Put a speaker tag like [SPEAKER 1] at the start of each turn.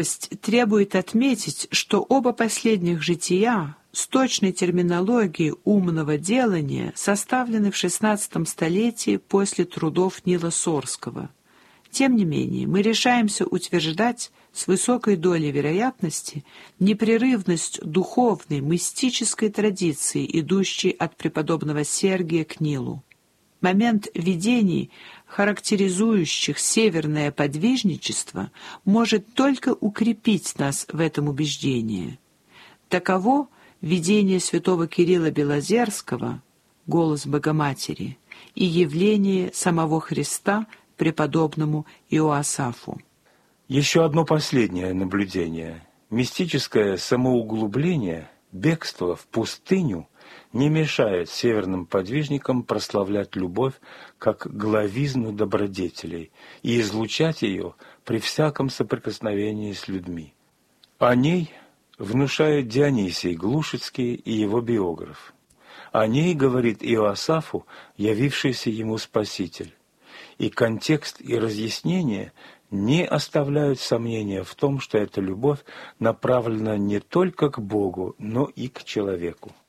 [SPEAKER 1] Требует отметить, что оба последних жития с точной терминологией умного делания составлены в XVI столетии после трудов Нила Сорского. Тем не менее, мы решаемся утверждать с высокой долей вероятности непрерывность духовной, мистической традиции, идущей от преподобного Сергия к Нилу. Момент видений, характеризующих северное подвижничество, может только укрепить нас в этом убеждении. Таково видение святого Кирилла Белозерского, голос Богоматери, и явление самого Христа преподобному Иоасафу.
[SPEAKER 2] Еще одно последнее наблюдение. Мистическое самоуглубление, бегство в пустыню не мешает северным подвижникам прославлять любовь как главизну добродетелей и излучать ее при всяком соприкосновении с людьми. О ней внушает Дионисий Глушицкий и его биограф. О ней говорит Иоасафу, явившийся ему Спаситель. И контекст и разъяснение не оставляют сомнения в том, что эта любовь направлена не только к Богу, но и к человеку.